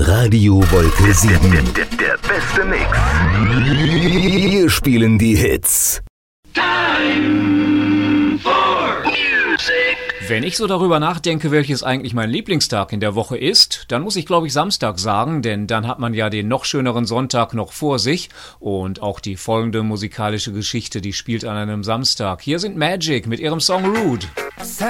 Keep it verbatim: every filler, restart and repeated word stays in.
Radio Wolke sieben. Der, der, der beste Mix. Wir spielen die Hits. Time for Music. Wenn ich so darüber nachdenke, welches eigentlich mein Lieblingstag in der Woche ist, dann muss ich, glaube ich, Samstag sagen, denn dann hat man ja den noch schöneren Sonntag noch vor sich und auch die folgende musikalische Geschichte, die spielt an einem Samstag. Hier sind Magic mit ihrem Song Rude.